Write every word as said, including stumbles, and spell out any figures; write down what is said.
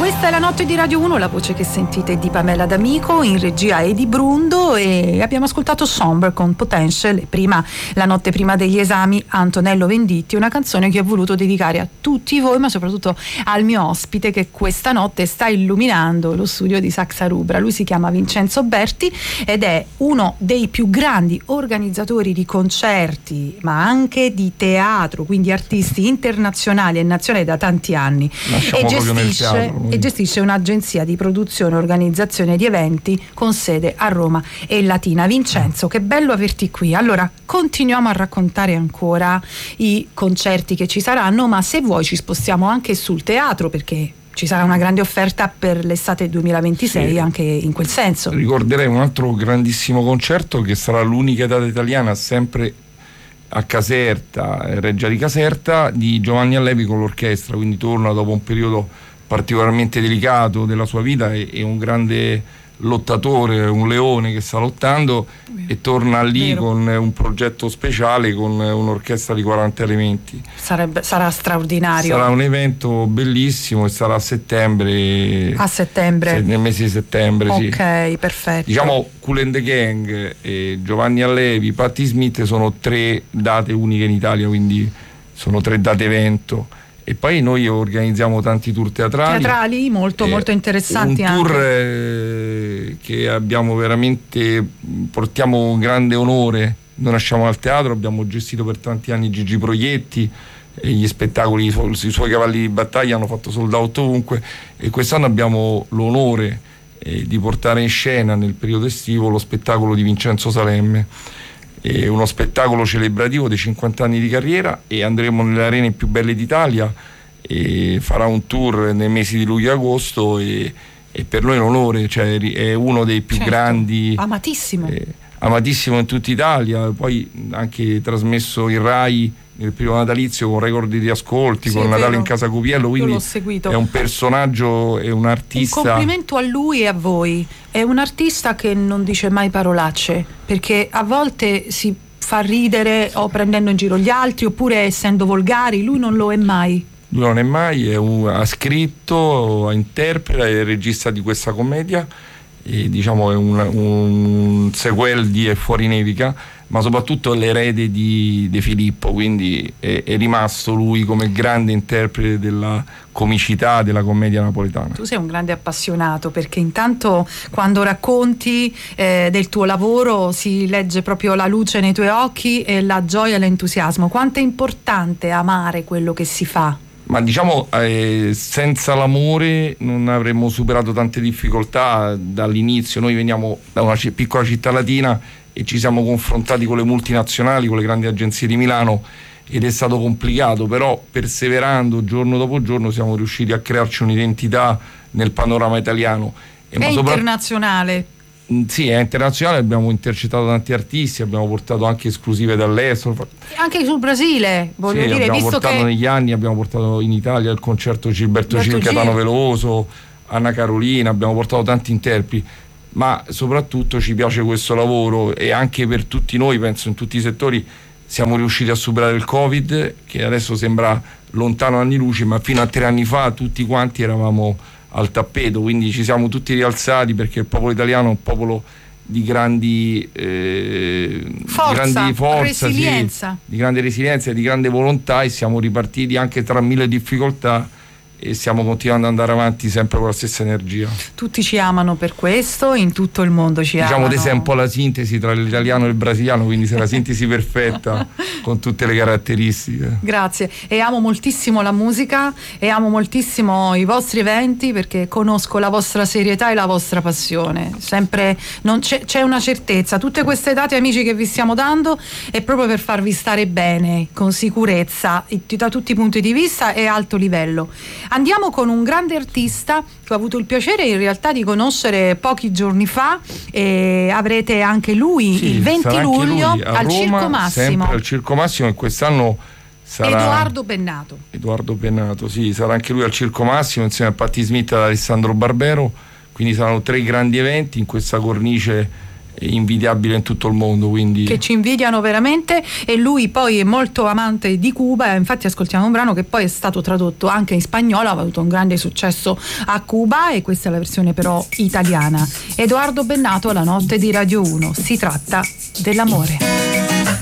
Questa è la notte di Radio uno, la voce che sentite è di Pamela D'Amico, in regia è di Brundo, e abbiamo ascoltato Somber con Potential, e prima, la notte prima degli esami, Antonello Venditti, una canzone che ho voluto dedicare a tutti voi, ma soprattutto al mio ospite che questa notte sta illuminando lo studio di Saxa Rubra. Lui si chiama Vincenzo Berti ed è uno dei più grandi organizzatori di concerti, ma anche di teatro, quindi artisti internazionali e nazionali da tanti anni. Lasciamo E proprio nel gestisce, teatro, e gestisce un'agenzia di produzione e organizzazione di eventi con sede a Roma e Latina. Vincenzo, che bello averti qui. Allora, continuiamo a raccontare ancora i concerti che ci saranno, ma se vuoi ci spostiamo anche sul teatro, perché ci sarà una grande offerta per l'estate duemilaventisei, sì, anche in quel senso. Ricorderei un altro grandissimo concerto che sarà l'unica data italiana sempre a Caserta, Reggia di Caserta, di Giovanni Allevi con l'orchestra, quindi torna dopo un periodo particolarmente delicato della sua vita, è, è un grande lottatore, un leone che sta lottando, e torna lì Vero. con un progetto speciale, con un'orchestra di quaranta elementi. Sarebbe, sarà straordinario. Sarà un evento bellissimo e sarà a settembre. A settembre? Se, nel mese di settembre, ok, sì. Ok, perfetto. Diciamo Kool and the Gang, eh, Giovanni Allevi, Patti Smith sono tre date uniche in Italia, quindi sono tre date evento. E poi noi organizziamo tanti tour teatrali. Teatrali molto, eh, molto interessanti un tour, anche. Eh, che abbiamo veramente, portiamo un grande onore. Noi nasciamo al teatro, abbiamo gestito per tanti anni Gigi Proietti, e gli spettacoli, i, su- i suoi cavalli di battaglia hanno fatto sold out ovunque, e quest'anno abbiamo l'onore eh, di portare in scena nel periodo estivo lo spettacolo di Vincenzo Salemme. È uno spettacolo celebrativo dei cinquanta anni di carriera, e andremo nelle arene più belle d'Italia, e farà un tour nei mesi di luglio e agosto, e, e per noi è un onore, cioè è uno dei più certo. grandi, amatissimo eh, amatissimo in tutta Italia, poi anche trasmesso in Rai nel primo natalizio con record di ascolti, sì, con Natale vero. in Casa Cupiello, quindi l'ho seguito. È un personaggio, è un artista. Un complimento a lui e a voi. È un artista che non dice mai parolacce, perché a volte si fa ridere o prendendo in giro gli altri, oppure essendo volgari. Lui non lo è mai. Lui non è mai, è un, ha scritto, interpreta, è il regista di questa commedia, e diciamo è un, un sequel di E fuori nevica, ma soprattutto è l'erede di De Filippo, quindi è, è rimasto lui come grande interprete della comicità della commedia napoletana. Tu sei un grande appassionato, perché intanto quando racconti eh, del tuo lavoro si legge proprio la luce nei tuoi occhi e la gioia e l'entusiasmo. Quanto è importante amare quello che si fa? Ma diciamo eh, senza l'amore non avremmo superato tante difficoltà dall'inizio. Noi veniamo da una c- piccola città latina e ci siamo confrontati con le multinazionali, con le grandi agenzie di Milano, ed è stato complicato, però perseverando giorno dopo giorno siamo riusciti a crearci un'identità nel panorama italiano. E è sopra- internazionale. Sì, è internazionale, abbiamo intercettato tanti artisti, abbiamo portato anche esclusive dall'estero. Anche sul Brasile, voglio sì, dire, abbiamo visto portato che negli anni, abbiamo portato in Italia il concerto Gilberto Gil, Gil. Gaetano Veloso, Anna Carolina, abbiamo portato tanti interpreti, ma soprattutto ci piace questo lavoro, e anche per tutti noi, penso in tutti i settori, siamo riusciti a superare il Covid, che adesso sembra lontano anni luce, ma fino a tre anni fa tutti quanti eravamo al tappeto, quindi ci siamo tutti rialzati, perché il popolo italiano è un popolo di grandi eh, forza, di grandi forza, resilienza. Sì, di grande resilienza e di grande volontà, e siamo ripartiti anche tra mille difficoltà, e stiamo continuando ad andare avanti sempre con la stessa energia. Tutti ci amano per questo, in tutto il mondo ci diciamo amano. Diciamo che sei un po' la sintesi tra l'italiano e il brasiliano, quindi sei la sintesi perfetta con tutte le caratteristiche. Grazie, e amo moltissimo la musica e amo moltissimo i vostri eventi, perché conosco la vostra serietà e la vostra passione. Sempre non c'è, c'è una certezza, tutte queste date, amici, che vi stiamo dando è proprio per farvi stare bene, con sicurezza, da tutti i punti di vista e alto livello. Andiamo con un grande artista che ho avuto il piacere in realtà di conoscere pochi giorni fa, e avrete anche lui sì, il venti luglio lui, al Roma, Circo Massimo. Sempre al Circo Massimo, e quest'anno sarà Edoardo Bennato. Edoardo Bennato, sì, sarà anche lui al Circo Massimo insieme a Patti Smith e ad Alessandro Barbero, quindi saranno tre grandi eventi in questa cornice invidiabile in tutto il mondo, quindi che ci invidiano veramente. E lui poi è molto amante di Cuba, infatti ascoltiamo un brano che poi è stato tradotto anche in spagnolo, ha avuto un grande successo a Cuba, e questa è la versione però italiana. Edoardo Bennato, La notte di Radio uno, si tratta dell'amore.